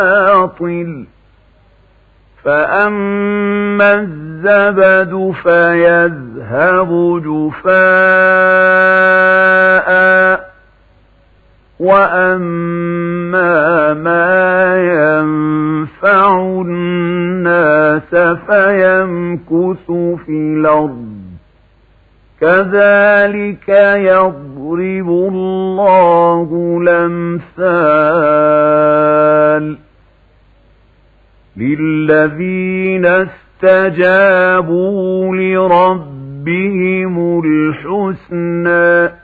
باطل فأما الزبد فيذهب جفاء وأما ما ينفع الناس فيمكث في الأرض كذلك يضرب الله الأمثال للذين استجابوا لربهم الحسنى